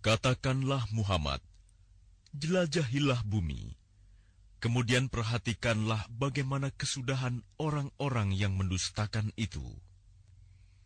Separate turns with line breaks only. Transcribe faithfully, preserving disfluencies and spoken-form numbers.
Katakanlah Muhammad, jelajahilah bumi, kemudian perhatikanlah bagaimana kesudahan orang-orang yang mendustakan itu.